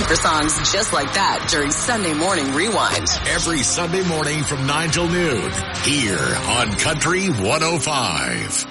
for songs just like that during Sunday Morning Rewind. Every Sunday morning from 9 till noon here on Country 105.